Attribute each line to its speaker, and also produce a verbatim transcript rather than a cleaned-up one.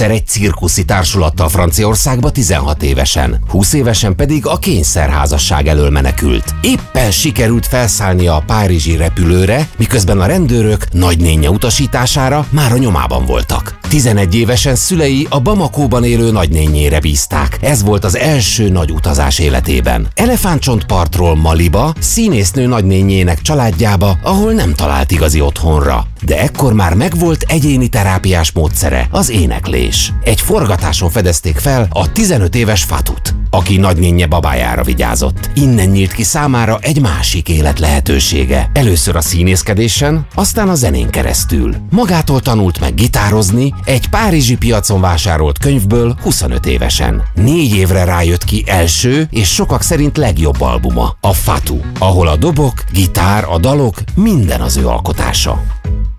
Speaker 1: Egyszer egy cirkuszi társulattal Franciaországba tizenhat évesen, húsz évesen pedig a kényszerházasság elől menekült. Éppen sikerült felszállnia a párizsi repülőre, miközben a rendőrök nagynénje utasítására már a nyomában voltak. tizenegy évesen szülei a Bamakóban élő nagynénjére bízták. Ez volt az első nagy utazás életében. Elefántcsontpartról Maliba, színésznő nagynénjének családjába, ahol nem talált igazi otthonra. De ekkor már megvolt egyéni terápiás módszere, az éneklés. Egy forgatáson fedezték fel a tizenöt éves Fatut, aki nagynénje babájára vigyázott. Innen nyílt ki számára egy másik élet lehetősége. Először a színészkedésen, aztán a zenén keresztül. Magától tanult meg gitározni, egy párizsi piacon vásárolt könyvből huszonöt évesen. Négy évre rájött ki első és sokak szerint legjobb albuma, a Fatou, ahol a dobok, gitár, a dalok, minden az ő alkotása.